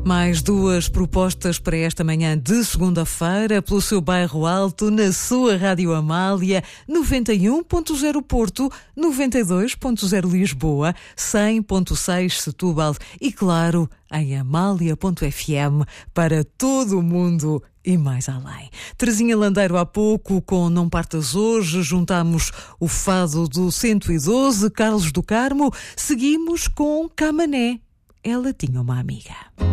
Mais duas propostas para esta manhã de segunda-feira, pelo seu bairro Alto, na sua Rádio Amália, 91.0 Porto, 92.0 Lisboa, 100.6 Setúbal e, claro, em amália.fm para todo o mundo e mais além. Terezinha Landeiro há pouco com Não Partas Hoje, juntamos o fado do 112, Carlos do Carmo, seguimos com Camané. Ela tinha uma amiga.